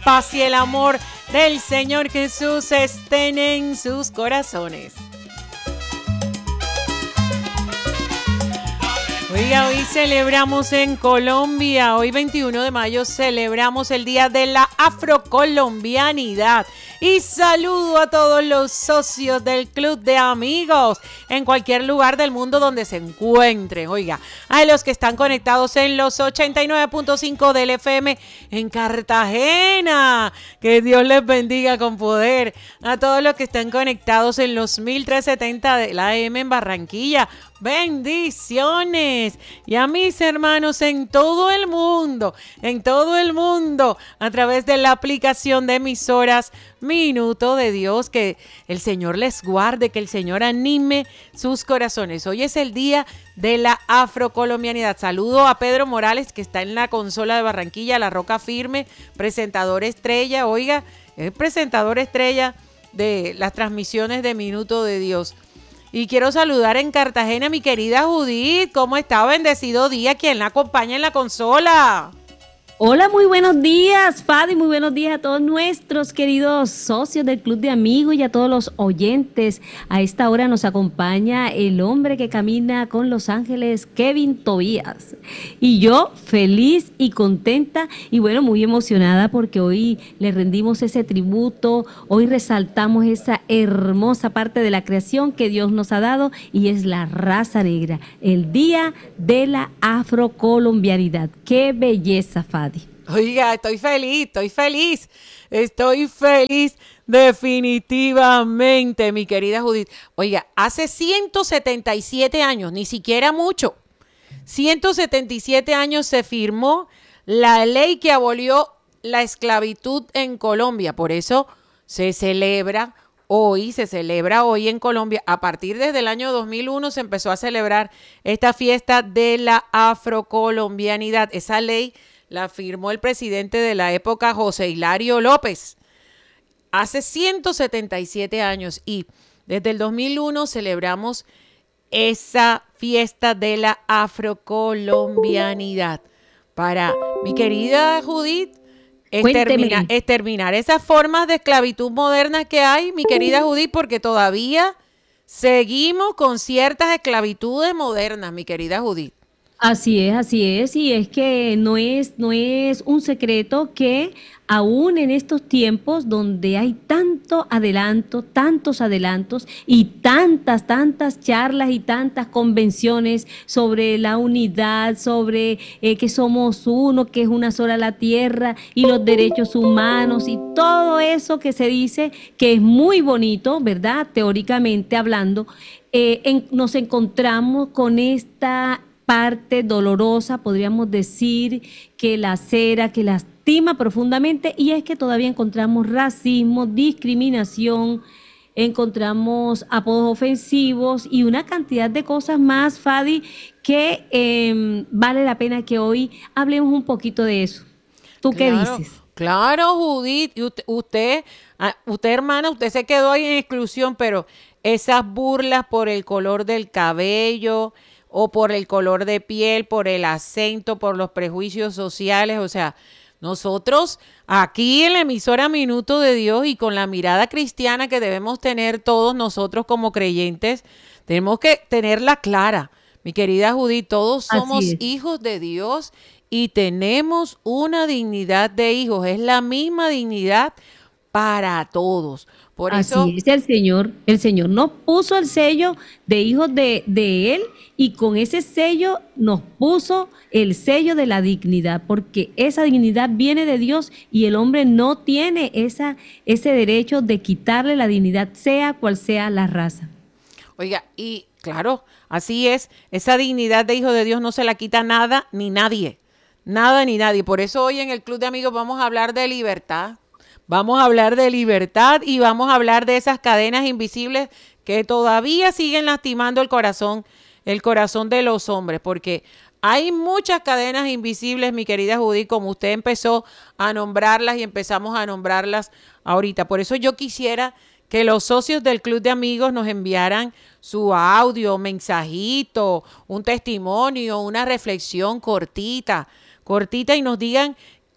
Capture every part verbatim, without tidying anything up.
paz y el amor del Señor Jesús estén en sus corazones. Oiga, hoy celebramos en Colombia, hoy veintiuno de mayo celebramos el Día de la Afrocolombianidad. Y saludo a todos los socios del Club de Amigos en cualquier lugar del mundo donde se encuentren. Oiga, a los que están conectados en los ochenta y nueve punto cinco del F M en Cartagena, que Dios les bendiga con poder. A todos los que están conectados en los mil trescientos setenta de la A M en Barranquilla, bendiciones. Y a mis hermanos en todo el mundo, en todo el mundo, a través de la aplicación de emisoras Minuto de Dios, que el Señor les guarde, que el Señor anime sus corazones. Hoy es el día de la afrocolombianidad. Saludo a Pedro Morales, que está en la consola de Barranquilla, La Roca Firme, presentador estrella, oiga, es presentador estrella de las transmisiones de Minuto de Dios. Y quiero saludar en Cartagena a mi querida Judith. ¿Cómo está? Bendecido día. ¿Quién la acompaña en la consola? Hola, muy buenos días, Fadi, muy buenos días a todos nuestros queridos socios del Club de Amigos y a todos los oyentes. A esta hora nos acompaña el hombre que camina con los ángeles, Kevin Tobías. Y yo feliz y contenta y bueno, muy emocionada porque hoy le rendimos ese tributo, hoy resaltamos esa hermosa parte de la creación que Dios nos ha dado y es la raza negra, el Día de la Afrocolombianidad. ¡Qué belleza, Fadi! Oiga, estoy feliz, estoy feliz, estoy feliz definitivamente, mi querida Judith. Oiga, hace ciento setenta y siete años, ni siquiera mucho, ciento setenta y siete años se firmó la ley que abolió la esclavitud en Colombia. Por eso se celebra hoy, se celebra hoy en Colombia. A partir desde el año dos mil uno se empezó a celebrar esta fiesta de la afrocolombianidad. Esa ley la firmó el presidente de la época, José Hilario López, hace ciento setenta y siete años. Y desde el dos mil uno celebramos esa fiesta de la afrocolombianidad. Para mi querida Judith, es, termina, es terminar esas formas de esclavitud modernas que hay, mi querida Judith, porque todavía seguimos con ciertas esclavitudes modernas, mi querida Judith. Así es, así es, y es que no es, no es un secreto que aún en estos tiempos donde hay tanto adelanto, tantos adelantos y tantas, tantas charlas y tantas convenciones sobre la unidad, sobre eh, que somos uno, que es una sola la tierra y los derechos humanos y todo eso que se dice que es muy bonito, ¿verdad? Teóricamente hablando, eh, en, nos encontramos con esta parte dolorosa, podríamos decir, que lacera, que lastima profundamente, y es que todavía encontramos racismo, discriminación, encontramos apodos ofensivos y una cantidad de cosas más, Fadi, que eh, vale la pena que hoy hablemos un poquito de eso. ¿Tú claro, qué dices? Claro, Judith, y usted, usted, usted, hermana, usted se quedó ahí en exclusión, pero esas burlas por el color del cabello o por el color de piel, por el acento, por los prejuicios sociales, o sea, nosotros aquí en la emisora Minuto de Dios y con la mirada cristiana que debemos tener todos nosotros como creyentes, tenemos que tenerla clara, mi querida Judith, todos somos hijos de Dios y tenemos una dignidad de hijos, es la misma dignidad para todos. Por Así eso es el Señor, el Señor nos puso el sello de hijos de, de Él y con ese sello nos puso el sello de la dignidad, porque esa dignidad viene de Dios y el hombre no tiene esa, ese derecho de quitarle la dignidad, sea cual sea la raza. Oiga, y claro, así es, esa dignidad de hijo de Dios no se la quita nada ni nadie, nada ni nadie. Por eso hoy en el Club de Amigos vamos a hablar de libertad. Vamos a hablar de libertad y vamos a hablar de esas cadenas invisibles que todavía siguen lastimando el corazón, el corazón de los hombres, porque hay muchas cadenas invisibles, mi querida Judith, como usted empezó a nombrarlas y empezamos a nombrarlas ahorita. Por eso yo quisiera que los socios del Club de Amigos nos enviaran su audio, mensajito, un testimonio, una reflexión cortita, cortita y nos digan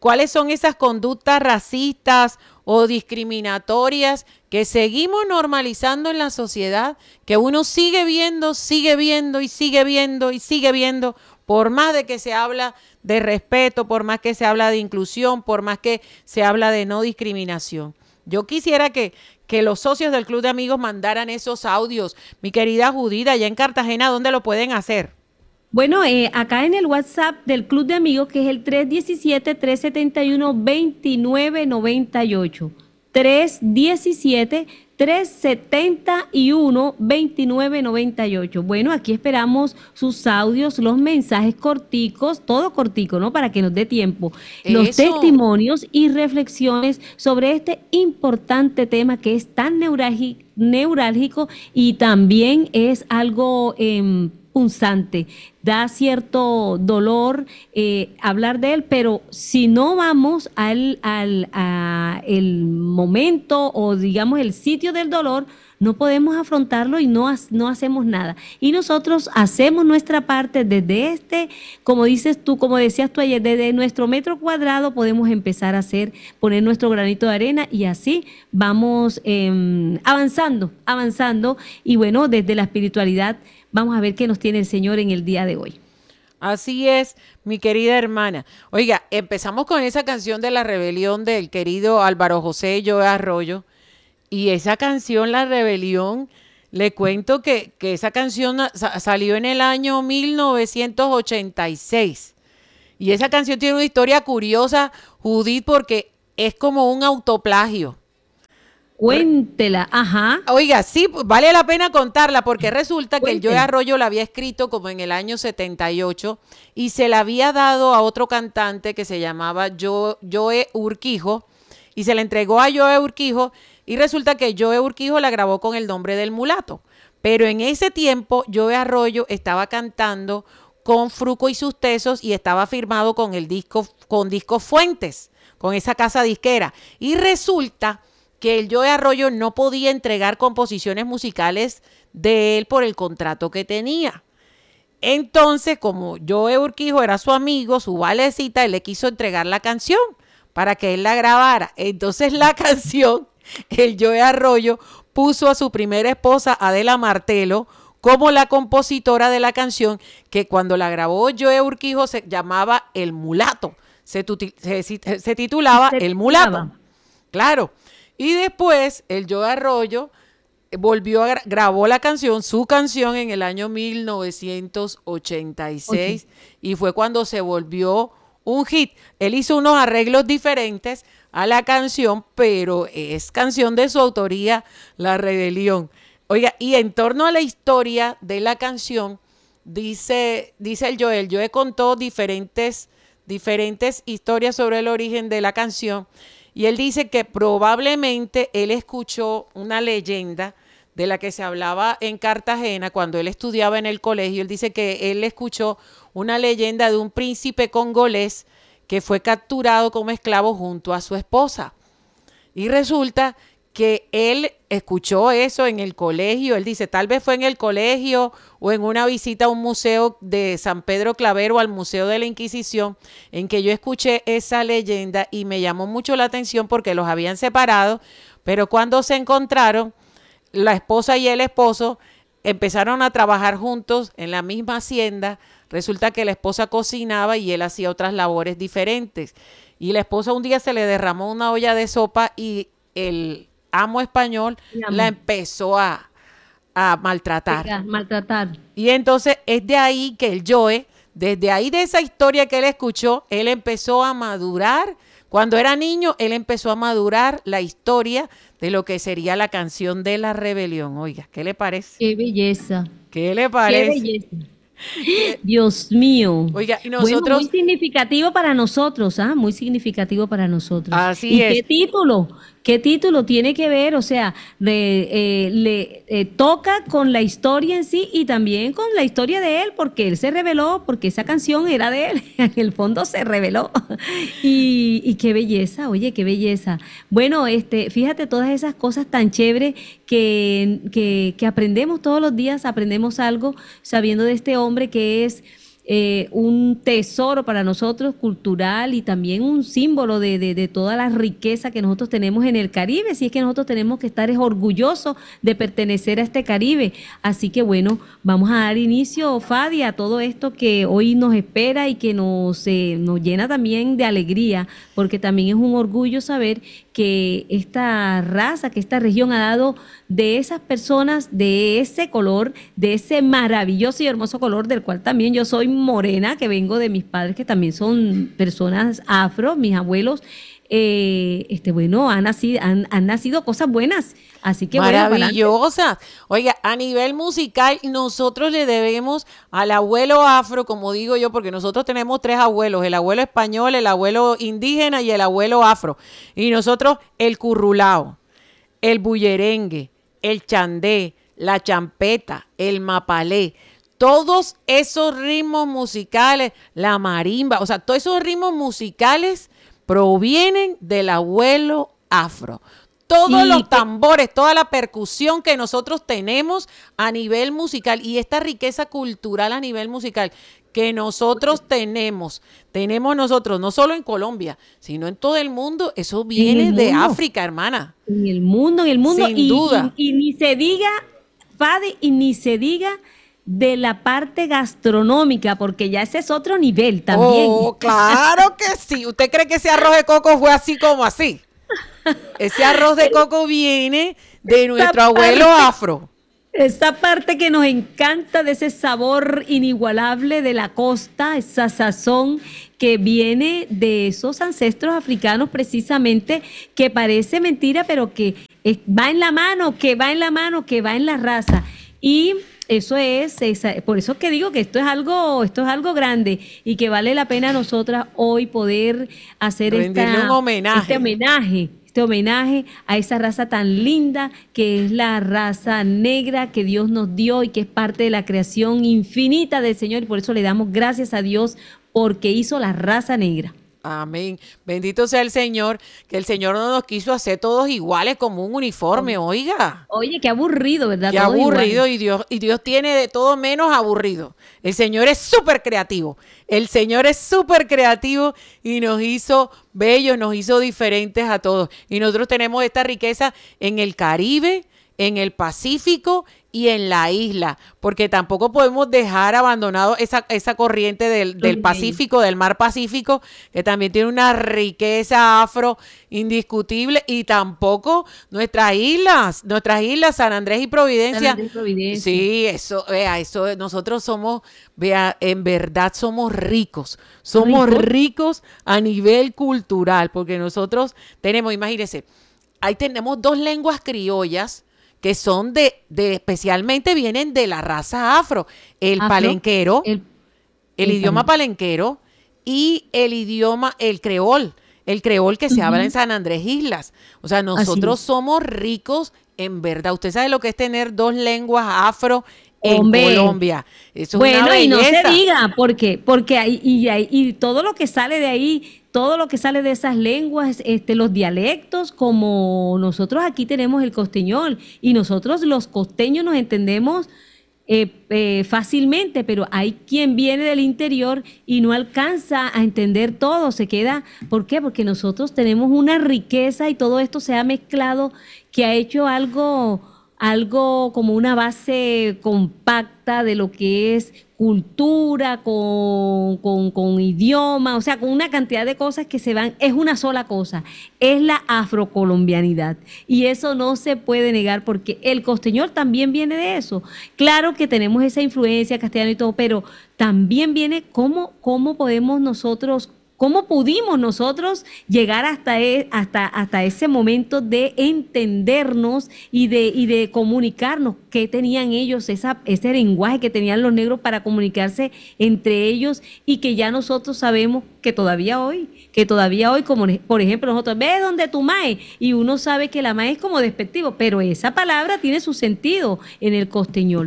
cuáles son esas conductas racistas o discriminatorias que seguimos normalizando en la sociedad, que uno sigue viendo, sigue viendo y sigue viendo y sigue viendo, por más de que se habla de respeto, por más que se habla de inclusión, por más que se habla de no discriminación. Yo quisiera que, que los socios del Club de Amigos mandaran esos audios. Mi querida Judith, allá en Cartagena, ¿dónde lo pueden hacer? Bueno, eh, acá en el WhatsApp del Club de Amigos, que es el tres uno siete, tres siete uno, dos nueve nueve ocho. tres uno siete, tres siete uno, dos nueve nueve ocho. Bueno, aquí esperamos sus audios, los mensajes corticos, todo cortico, ¿no? Para que nos dé tiempo. Los Eso. testimonios y reflexiones sobre este importante tema que es tan neurálgico, neurálgico y también es algo eh, punzante. Da cierto dolor eh, hablar de él, pero si no vamos al, al a el momento o digamos el sitio del dolor, no podemos afrontarlo y no, no hacemos nada. Y nosotros hacemos nuestra parte desde este, como dices tú, como decías tú ayer, desde nuestro metro cuadrado podemos empezar a hacer, poner nuestro granito de arena y así vamos eh, avanzando, avanzando. Y bueno, desde la espiritualidad vamos a ver qué nos tiene el Señor en el día de hoy. Así es, mi querida hermana. Oiga, empezamos con esa canción de La Rebelión del querido Álvaro José Joe Arroyo. Y esa canción, La Rebelión, le cuento que, que esa canción salió en el año mil novecientos ochenta y seis. Y esa canción tiene una historia curiosa, Judith, porque es como un autoplagio. Cuéntela, ajá. Oiga, sí, vale la pena contarla porque resulta que el Joe Arroyo la había escrito como en el año setenta y ocho y se la había dado a otro cantante que se llamaba Joe, Joe Urquijo y se la entregó a Joe Urquijo y resulta que Joe Urquijo la grabó con el nombre del Mulato. Pero en ese tiempo Joe Arroyo estaba cantando con Fruco y sus Tesos y estaba firmado con el disco, con Discos Fuentes, con esa casa disquera. Y resulta que el Joe Arroyo no podía entregar composiciones musicales de él por el contrato que tenía. Entonces, como Joe Urquijo era su amigo, su valecita, él le quiso entregar la canción para que él la grabara. Entonces la canción, el Joe Arroyo puso a su primera esposa, Adela Martelo, como la compositora de la canción, que cuando la grabó Joe Urquijo se llamaba El Mulato, se, tuti- se, se titulaba Se El Mulato. titulaba. Claro. Y después el Joe Arroyo volvió a gra- grabó la canción, su canción en el año mil novecientos ochenta y seis okay. Y fue cuando se volvió un hit. Él hizo unos arreglos diferentes a la canción, pero es canción de su autoría, La Rebelión. Oiga, y en torno a la historia de la canción, dice, dice el Joe, el Joe contó diferentes, diferentes historias sobre el origen de la canción. Y él dice que probablemente él escuchó una leyenda de la que se hablaba en Cartagena cuando él estudiaba en el colegio. Él dice que él escuchó una leyenda de un príncipe congolés que fue capturado como esclavo junto a su esposa. Y resulta que él escuchó eso en el colegio. Él dice, tal vez fue en el colegio o en una visita a un museo de San Pedro Clavero, al Museo de la Inquisición, en que yo escuché esa leyenda y me llamó mucho la atención porque los habían separado, pero cuando se encontraron, la esposa y el esposo empezaron a trabajar juntos en la misma hacienda. Resulta que la esposa cocinaba y él hacía otras labores diferentes. Y la esposa un día se le derramó una olla de sopa y el amo español la empezó a, a maltratar. Oiga, maltratar. Y entonces es de ahí que el Joe, desde ahí de esa historia que él escuchó, él empezó a madurar. Cuando era niño, él empezó a madurar la historia de lo que sería la canción de La Rebelión. Oiga, ¿qué le parece? Qué belleza. ¿Qué le parece? Qué belleza. Dios mío. Oiga, y nosotros... Bueno, muy significativo para nosotros, ¿ah? Muy significativo para nosotros. Así ¿Y es. qué título? ¿Qué título tiene que ver? O sea, le, eh, le eh, toca con la historia en sí y también con la historia de él, porque él se reveló, porque esa canción era de él, en el fondo se reveló. Y, y qué belleza, oye, qué belleza. Bueno, este, fíjate todas esas cosas tan chéveres que, que, que aprendemos todos los días, aprendemos algo sabiendo de este hombre que es eh, un tesoro para nosotros cultural y también un símbolo de, de, de toda la riqueza que nosotros tenemos en el Caribe. Si es que nosotros tenemos que estar es orgullosos de pertenecer a este Caribe. Así que bueno, vamos a dar inicio, Fadi, a todo esto que hoy nos espera y que nos, eh, nos llena también de alegría, porque también es un orgullo saber que esta raza, que esta región ha dado de esas personas, de ese color, de ese maravilloso y hermoso color del cual también yo soy morena, que vengo de mis padres que también son personas afro, mis abuelos, eh, este bueno, han nacido, han, han nacido cosas buenas, así que bueno, maravillosas. Oiga, a nivel musical, nosotros le debemos al abuelo afro, como digo yo, porque nosotros tenemos tres abuelos, el abuelo español, el abuelo indígena y el abuelo afro. Y nosotros el currulao, el bullerengue, el chandé, la champeta, el mapalé, todos esos ritmos musicales, la marimba, o sea, todos esos ritmos musicales provienen del abuelo afro. Todos y los tambores, toda la percusión que nosotros tenemos a nivel musical y esta riqueza cultural a nivel musical que nosotros tenemos, tenemos nosotros, no solo en Colombia, sino en todo el mundo, eso viene de África, hermana. En el mundo, en el mundo. Sin y, duda. Y, y ni se diga, Fadi, y ni se diga de la parte gastronómica, porque ya ese es otro nivel también. Oh, claro que sí. ¿Usted cree que ese arroz de coco fue así como así? Ese arroz de coco viene de nuestro abuelo afro. Esa parte que nos encanta de ese sabor inigualable de la costa, esa sazón que viene de esos ancestros africanos precisamente, que parece mentira, pero que va en la mano, que va en la mano, que va en la raza. Y eso es, esa, por eso que digo que esto es algo, esto es algo grande y que vale la pena a nosotras hoy poder hacer esta, un homenaje. este homenaje. Este homenaje a esa raza tan linda que es la raza negra que Dios nos dio y que es parte de la creación infinita del Señor, y por eso le damos gracias a Dios porque hizo la raza negra. Amén. Bendito sea el Señor, que el Señor no nos quiso hacer todos iguales como un uniforme, oiga. Oye, qué aburrido, ¿verdad? Qué todos aburrido y Dios, y Dios tiene de todo menos aburrido. El Señor es súper creativo. El Señor es súper creativo y nos hizo bellos, nos hizo diferentes a todos. Y nosotros tenemos esta riqueza en el Caribe, en el Pacífico y en la isla, porque tampoco podemos dejar abandonado esa, esa corriente del, del Pacífico, del mar Pacífico, que también tiene una riqueza afro indiscutible, y tampoco nuestras islas, nuestras islas, San Andrés y Providencia. San Andrés y Providencia. Sí, eso, vea, eso, nosotros somos, vea, en verdad somos ricos, somos ¿Rico? ricos a nivel cultural, porque nosotros tenemos, imagínense, ahí tenemos dos lenguas criollas, que son de, de, especialmente vienen de la raza afro, el afro, palenquero, el, el, el idioma palenquero y el idioma, el creol, el creol que se uh-huh. habla en San Andrés Islas. O sea, nosotros Así. somos ricos en verdad. Usted sabe lo que es tener dos lenguas afro en Hombre. Colombia. Eso bueno, es una y no belleza. se diga, porque, porque hay, y, y, y todo lo que sale de ahí, todo lo que sale de esas lenguas, este, los dialectos, como nosotros aquí tenemos el costeñol, y nosotros los costeños nos entendemos eh, eh, fácilmente, pero hay quien viene del interior y no alcanza a entender todo, se queda, ¿por qué? Porque nosotros tenemos una riqueza y todo esto se ha mezclado que ha hecho algo... algo como una base compacta de lo que es cultura, con, con, con idioma, o sea, con una cantidad de cosas que se van, es una sola cosa, es la afrocolombianidad. Y eso no se puede negar porque el costeñol también viene de eso. Claro que tenemos esa influencia castellana y todo, pero también viene cómo, cómo podemos nosotros ¿Cómo pudimos nosotros llegar hasta, e, hasta, hasta ese momento de entendernos y de, y de comunicarnos? ¿Qué tenían ellos, esa, ese lenguaje que tenían los negros para comunicarse entre ellos y que ya nosotros sabemos que todavía hoy, que todavía hoy, como por ejemplo nosotros, ve donde tu mae, y uno sabe que la mae es como despectivo, pero esa palabra tiene su sentido en el costeñol.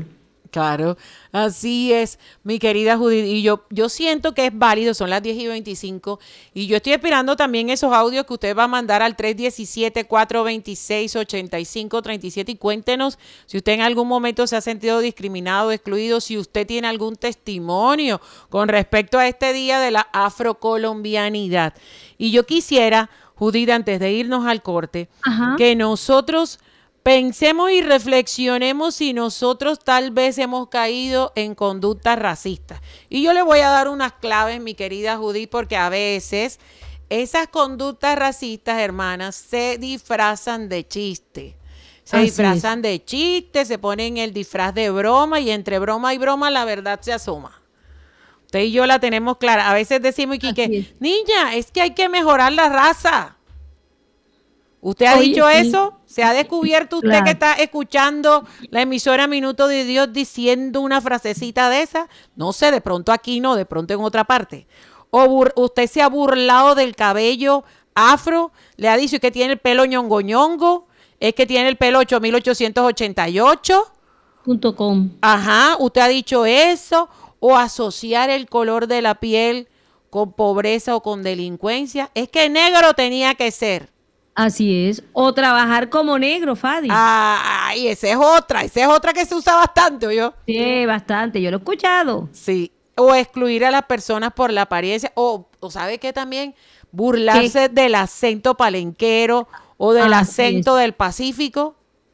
Claro, así es, mi querida Judith. Y yo, yo siento que es válido, son las diez y veinticinco. Y yo estoy esperando también esos audios que usted va a mandar al tres uno siete, cuatro dos seis, ocho cinco tres siete. Y cuéntenos si usted en algún momento se ha sentido discriminado, excluido, si usted tiene algún testimonio con respecto a este día de la afrocolombianidad. Y yo quisiera, Judith, antes de irnos al corte, Ajá. que nosotros pensemos y reflexionemos si nosotros tal vez hemos caído en conductas racistas. Y yo le voy a dar unas claves, mi querida Judith, porque a veces esas conductas racistas, hermanas, se disfrazan de chiste. Se Así disfrazan es. de chiste, se ponen el disfraz de broma y entre broma y broma la verdad se asoma. Usted y yo la tenemos clara. A veces decimos, Así Quique, es. niña, es que hay que mejorar la raza. ¿Usted ha Oye, dicho sí, eso? ¿Se ha descubierto usted que claro. está escuchando la emisora Minuto de Dios diciendo una frasecita de esa? No sé, de pronto aquí no, de pronto en otra parte. O bur- usted se ha burlado del cabello afro, le ha dicho que tiene el pelo ñongo ñongo, es que tiene el pelo ocho mil ochocientos ochenta y ocho. Punto com. Ajá, usted ha dicho eso. O asociar el color de la piel con pobreza o con delincuencia. Es que negro tenía que ser. Así es. O trabajar como negro, Fadi. Ay, esa es otra, esa es otra que se usa bastante, ¿oyó? Sí, bastante. Yo lo he escuchado. Sí, o excluir a las personas por la apariencia, o, o ¿sabe qué también? ¿Qué? Burlarse del acento palenquero o del Así acento es. del Pacífico.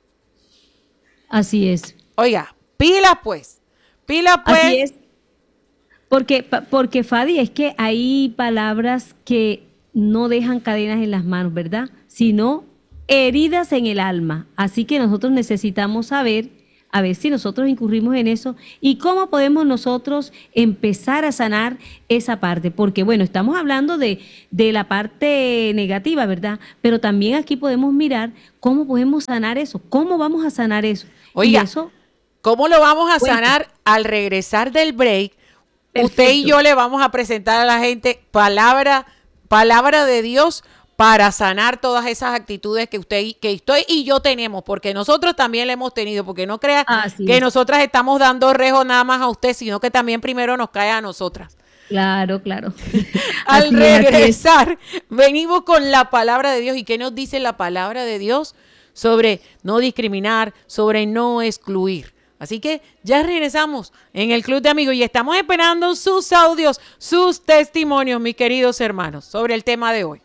Así es. Oiga, pila pues, pila Así pues. es. Porque, pa- porque Fadi, es que hay palabras que no dejan cadenas en las manos, ¿verdad? Sino heridas en el alma. Así que nosotros necesitamos saber, a ver si nosotros incurrimos en eso y cómo podemos nosotros empezar a sanar esa parte. Porque, bueno, estamos hablando de, de la parte negativa, ¿verdad? Pero también aquí podemos mirar cómo podemos sanar eso, cómo vamos a sanar eso. Y Oiga, eso, ¿cómo lo vamos a cuenta. sanar al regresar del break? Usted y Perfecto. yo le vamos a presentar a la gente palabra, palabra de Dios para sanar todas esas actitudes que usted, que usted y yo tenemos, porque nosotros también le hemos tenido, porque no crea Así que es. nosotras estamos dando rejo nada más a usted, sino que también primero nos cae a nosotras. Claro, claro. Al Así es, así es. regresar, venimos con la palabra de Dios. ¿Y qué nos dice la palabra de Dios? Sobre no discriminar, sobre no excluir. Así que ya regresamos en el Club de Amigos y estamos esperando sus audios, sus testimonios, mis queridos hermanos, sobre el tema de hoy.